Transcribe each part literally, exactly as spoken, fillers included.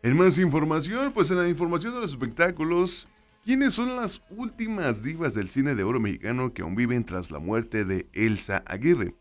En más información, pues en la información de los espectáculos, ¿quiénes son las últimas divas del cine de oro mexicano que aún viven tras la muerte de Elsa Aguirre?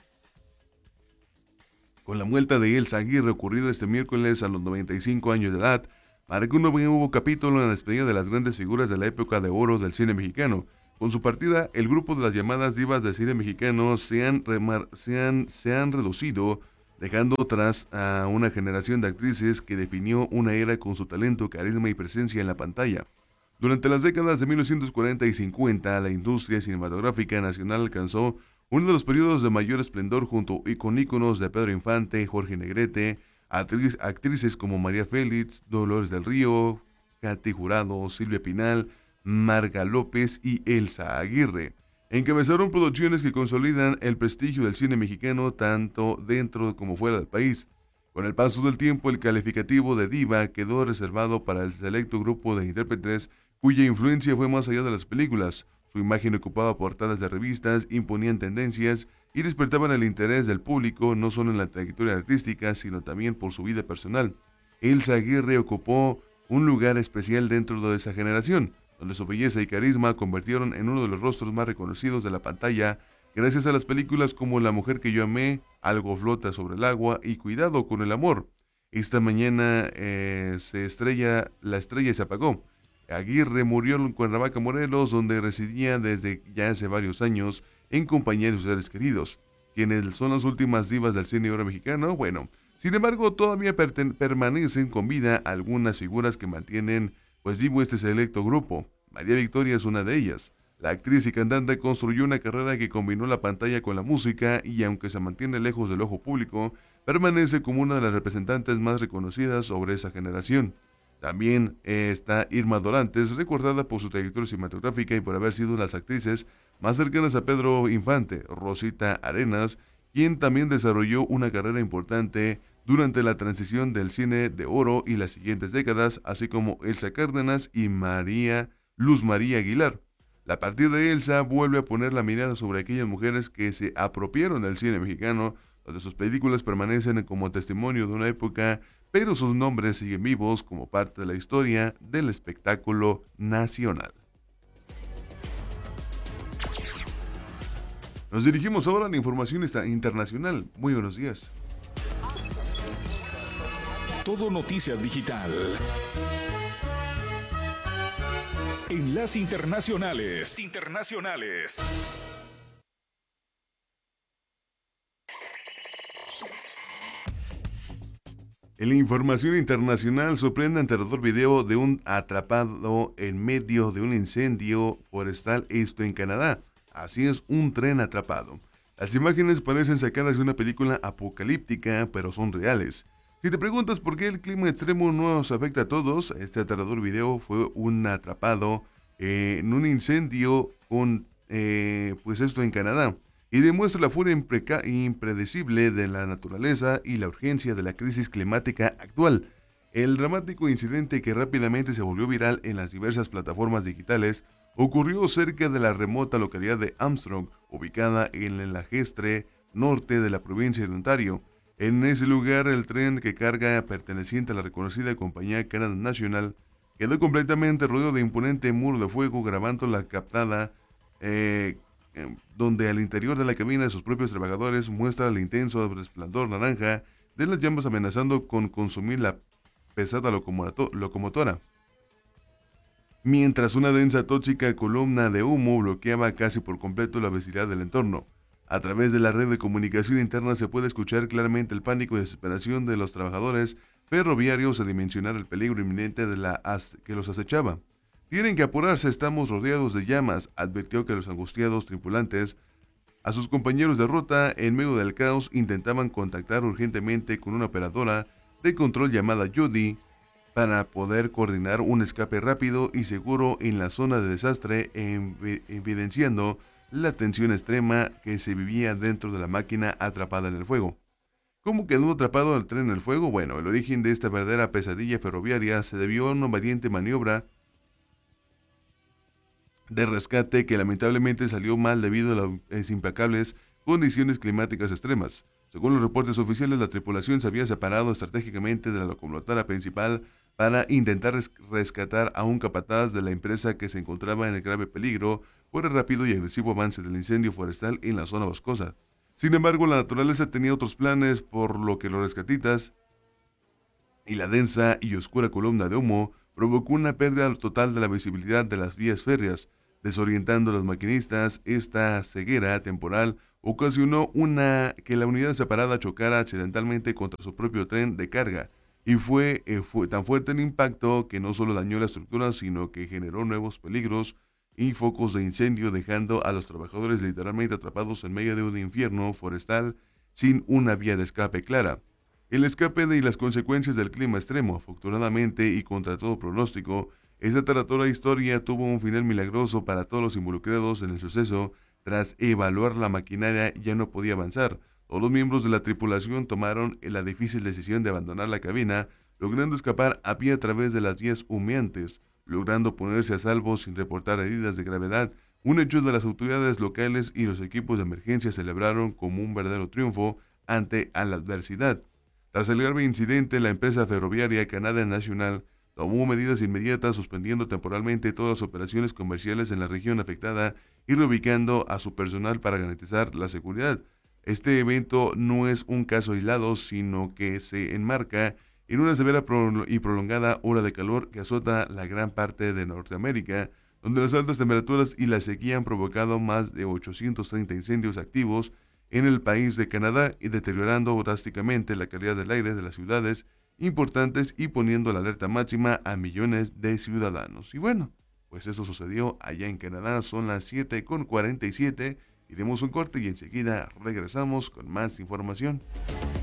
Con la muerte de Elsa Aguirre ocurrido este miércoles a los noventa y cinco años de edad, marcó un nuevo capítulo en la despedida de las grandes figuras de la época de oro del cine mexicano. Con su partida, el grupo de las llamadas divas del cine mexicano se han, remar- se han, se han reducido, dejando atrás a una generación de actrices que definió una era con su talento, carisma y presencia en la pantalla. Durante las décadas de mil novecientos cuarenta y cincuenta, la industria cinematográfica nacional alcanzó uno de los periodos de mayor esplendor junto y con íconos de Pedro Infante, Jorge Negrete, actriz- actrices como María Félix, Dolores del Río, Katy Jurado, Silvia Pinal, Marga López y Elsa Aguirre. Encabezaron producciones que consolidan el prestigio del cine mexicano tanto dentro como fuera del país. Con el paso del tiempo, el calificativo de diva quedó reservado para el selecto grupo de intérpretes cuya influencia fue más allá de las películas. Su imagen ocupaba portadas de revistas, imponían tendencias y despertaban el interés del público no solo en la trayectoria artística, sino también por su vida personal. Elsa Aguirre ocupó un lugar especial dentro de esa generación, donde su belleza y carisma convirtieron en uno de los rostros más reconocidos de la pantalla, gracias a las películas como La mujer que yo amé, Algo flota sobre el agua y Cuidado con el amor. Esta mañana eh, se estrella, la estrella se apagó. Aguirre murió en Cuernavaca, Morelos, donde residía desde ya hace varios años en compañía de sus seres queridos, quienes son las últimas divas del cine oro mexicano. Bueno, sin embargo, todavía permanecen con vida algunas figuras que mantienen pues vivo este selecto grupo. María Victoria es una de ellas. La actriz y cantante construyó una carrera que combinó la pantalla con la música y aunque se mantiene lejos del ojo público, permanece como una de las representantes más reconocidas sobre esa generación. También eh, está Irma Dorantes, recordada por su trayectoria cinematográfica y por haber sido una de las actrices más cercanas a Pedro Infante. Rosita Arenas, quien también desarrolló una carrera importante durante la transición del cine de oro y las siguientes décadas, así como Elsa Cárdenas y María Luz María Aguilar. La partida de Elsa vuelve a poner la mirada sobre aquellas mujeres que se apropiaron del cine mexicano, donde sus películas permanecen como testimonio de una época, pero sus nombres siguen vivos como parte de la historia del espectáculo nacional. Nos dirigimos ahora a la información internacional. Muy buenos días. Todo Noticias Digital. Enlace Internacionales. Internacionales. En la información internacional, sorprende aterrador video de un atrapado en medio de un incendio forestal, esto en Canadá. Así es, un tren atrapado. Las imágenes parecen sacadas de una película apocalíptica, pero son reales. Si te preguntas por qué el clima extremo no nos afecta a todos, este aterrador video fue un atrapado eh, en un incendio con, eh, pues esto en Canadá, y demuestra la furia impredecible de la naturaleza y la urgencia de la crisis climática actual. El dramático incidente, que rápidamente se volvió viral en las diversas plataformas digitales, ocurrió cerca de la remota localidad de Armstrong, ubicada en el Lagestre norte de la provincia de Ontario. En ese lugar, el tren que carga, perteneciente a la reconocida compañía Canada National, quedó completamente rodeado de imponente muro de fuego, grabando la captada, eh, eh, donde al interior de la cabina de sus propios trabajadores muestra el intenso resplandor naranja de las llamas, amenazando con consumir la pesada locomotora, mientras una densa tóxica columna de humo bloqueaba casi por completo la visibilidad del entorno. A través de la red de comunicación interna se puede escuchar claramente el pánico y desesperación de los trabajadores ferroviarios a dimensionar el peligro inminente de la que los acechaba. Tienen que apurarse, estamos rodeados de llamas, advirtió que los angustiados tripulantes a sus compañeros de ruta en medio del caos intentaban contactar urgentemente con una operadora de control llamada Judy para poder coordinar un escape rápido y seguro en la zona de desastre, evidenciando la tensión extrema que se vivía dentro de la máquina atrapada en el fuego. ¿Cómo quedó atrapado el tren en el fuego? Bueno, el origen de esta verdadera pesadilla ferroviaria se debió a una valiente maniobra de rescate que lamentablemente salió mal debido a las implacables condiciones climáticas extremas. Según los reportes oficiales, la tripulación se había separado estratégicamente de la locomotora principal para intentar res rescatar a un capataz de la empresa que se encontraba en el grave peligro por el rápido y agresivo avance del incendio forestal en la zona boscosa. Sin embargo, la naturaleza tenía otros planes, por lo que los rescatistas y la densa y oscura columna de humo provocó una pérdida total de la visibilidad de las vías férreas, desorientando a los maquinistas. Esta ceguera temporal ocasionó una que la unidad separada chocara accidentalmente contra su propio tren de carga, y fue, eh, fue tan fuerte el impacto que no solo dañó la estructura, sino que generó nuevos peligros y focos de incendio, dejando a los trabajadores literalmente atrapados en medio de un infierno forestal sin una vía de escape clara. El escape de y las consecuencias del clima extremo, afortunadamente y contra todo pronóstico, esta aterradora historia tuvo un final milagroso para todos los involucrados en el suceso. Tras evaluar la maquinaria ya no podía avanzar. Todos los miembros de la tripulación tomaron la difícil decisión de abandonar la cabina, logrando escapar a pie a través de las vías humeantes, logrando ponerse a salvo sin reportar heridas de gravedad, un hecho de las autoridades locales y los equipos de emergencia celebraron como un verdadero triunfo ante a la adversidad. Tras el grave incidente, la empresa ferroviaria Canadian National tomó medidas inmediatas, suspendiendo temporalmente todas las operaciones comerciales en la región afectada y reubicando a su personal para garantizar la seguridad. Este evento no es un caso aislado, sino que se enmarca en una severa y prolongada ola de calor que azota la gran parte de Norteamérica, donde las altas temperaturas y la sequía han provocado más de ochocientos treinta incendios activos en el país de Canadá y deteriorando drásticamente la calidad del aire de las ciudades importantes y poniendo la alerta máxima a millones de ciudadanos. Y bueno, pues eso sucedió allá en Canadá. Son las siete con cuarenta y siete. Iremos un corte y enseguida regresamos con más información.